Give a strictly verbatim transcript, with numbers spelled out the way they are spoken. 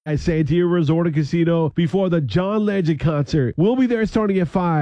at Santia Resort and Casino before the John Legend concert. We'll be there starting at five.